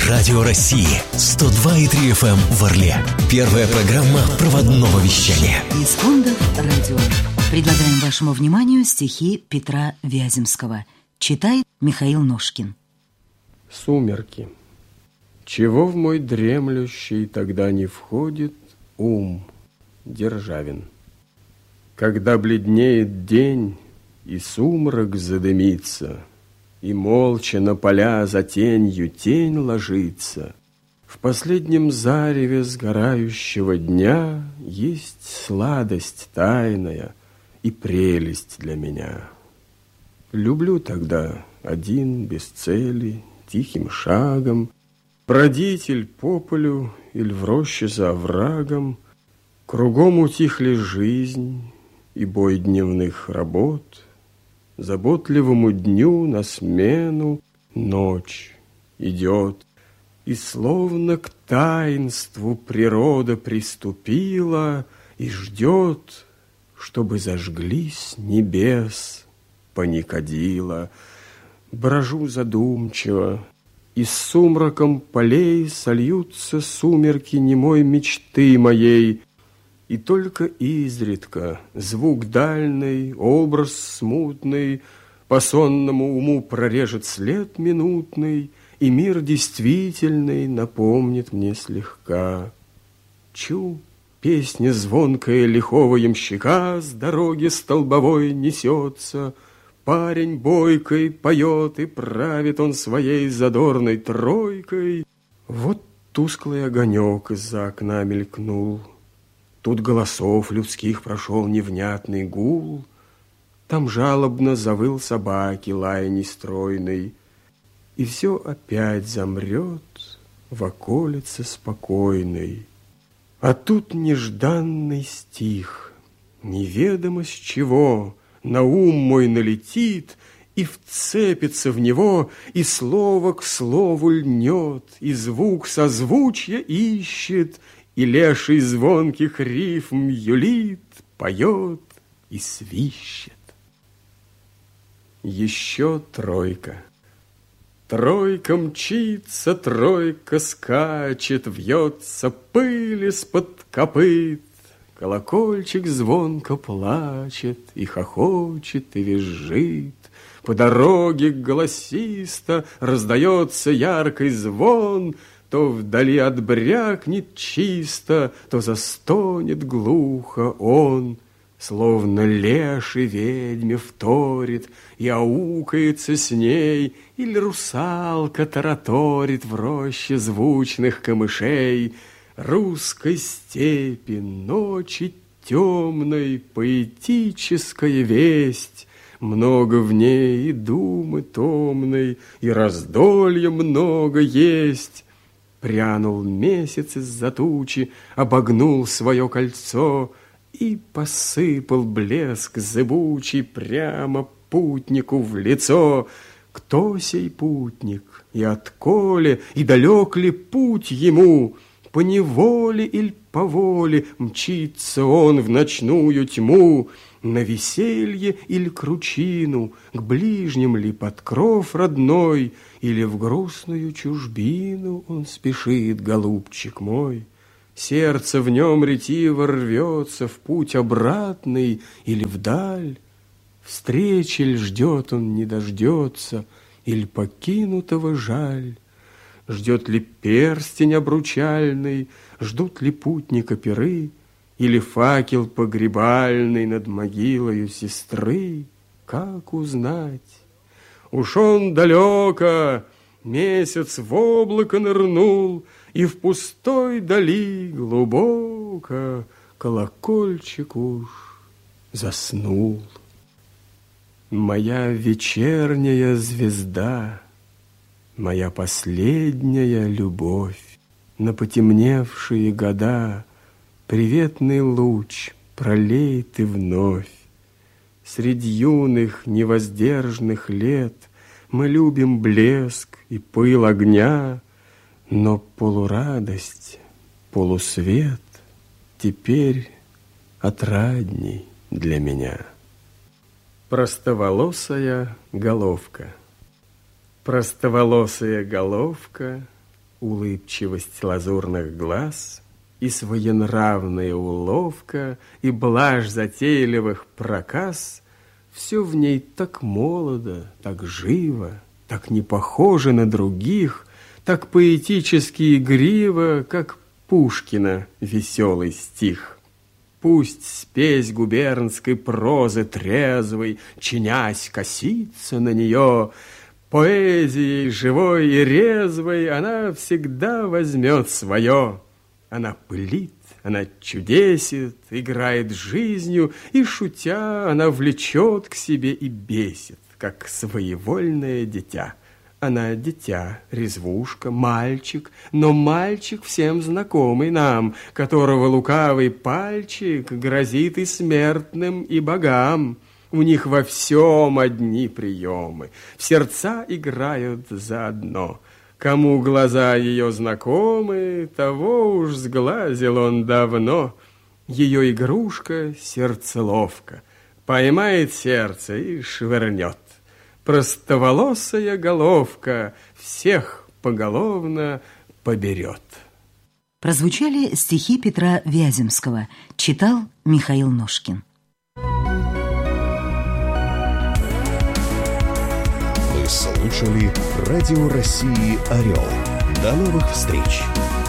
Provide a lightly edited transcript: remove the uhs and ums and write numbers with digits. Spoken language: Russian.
Радио России 102,3 FM в Орле. Первая программа проводного вещания. Из фондов радио. Предлагаем вашему вниманию стихи Петра Вяземского. Читает Михаил Ножкин. Сумерки. Чего в мой дремлющий тогда не входит ум? Державин. Когда бледнеет день, и сумрак задымится, и молча на поля за тенью тень ложится, в последнем зареве сгорающего дня есть сладость тайная и прелесть для меня. Люблю тогда один, без цели, тихим шагом, бродитель по полю или в роще за оврагом. Кругом утихли жизнь и бой дневных работ. Заботливому дню на смену ночь идет, и словно к таинству природа приступила и ждет, чтобы зажглись небес паникадила. Брожу задумчиво, и с сумраком полей сольются сумерки немой мечты моей, и только изредка звук дальний, образ смутный по сонному уму прорежет след минутный, и мир действительный напомнит мне слегка. Чу, песня звонкая лихого ямщика с дороги столбовой несется, парень бойкой поет, и правит он своей задорной тройкой. Вот тусклый огонек из-за окна мелькнул, тут голосов людских прошел невнятный гул, там жалобно завыл собаки лай нестройный, и все опять замрет в околице спокойной. А тут нежданный стих, неведомо с чего, на ум мой налетит и вцепится в него, и слово к слову льнет, и звук созвучья ищет, и леший звонких рифм юлит, поет и свищет. Еще тройка. Тройка мчится, тройка скачет, вьется пыль из-под копыт. Колокольчик звонко плачет, и хохочет, и визжит. По дороге голосисто раздается яркий звон, то вдали отбрякнет чисто, то застонет глухо он, словно леший ведьме вторит и аукается с ней, или русалка тараторит в роще звучных камышей. Русской степи ночи темной поэтическая весть, много в ней и думы томной, и раздолья много есть. Прянул месяц из-за тучи, обогнул свое кольцо и посыпал блеск зыбучий прямо путнику в лицо. Кто сей путник, и отколе, и далек ли путь ему? По неволе или по воле мчится он в ночную тьму, на веселье или кручину, к ближним ли под кров родной, или в грустную чужбину он спешит, голубчик мой. Сердце в нем ретиво рвется в путь обратный или вдаль. Встречи ль ждет он, не дождется, или покинутого жаль. Ждет ли перстень обручальный, ждут ли путника пиры, или факел погребальный над могилою сестры? Как узнать? Уж он далеко, месяц в облако нырнул, и в пустой дали глубоко колокольчик уж заснул. Моя вечерняя звезда, моя последняя любовь, на потемневшие года приветный луч пролей ты вновь. Средь юных невоздержанных лет мы любим блеск и пыл огня, но полурадость, полусвет теперь отрадней для меня. Простоволосая головка. Простоволосая головка улыбчивость лазурных глаз, и своенравная уловка, и блажь затейливых проказ — все в ней так молодо, так живо, так не похоже на других, так поэтически игриво, как Пушкина веселый стих. Пусть спесь губернской прозы трезвой, чинясь, косится на нее, поэзией живой и резвой она всегда возьмет свое. Она пылит, она чудесит, играет жизнью, и, шутя, она влечет к себе и бесит, как своевольное дитя. Она дитя, резвушка, мальчик, но мальчик всем знакомый нам, которого лукавый пальчик грозит и смертным, и богам. У них во всем одни приемы, в сердца играют заодно. Кому глаза ее знакомы, того уж сглазил он давно. Ее игрушка — сердцеловка, поймает сердце и швырнет. Простоволосая головка всех поголовно поберет. Прозвучали стихи Петра Вяземского. Читал Михаил Ножкин. Вы слушали Радио России «Орел». До новых встреч!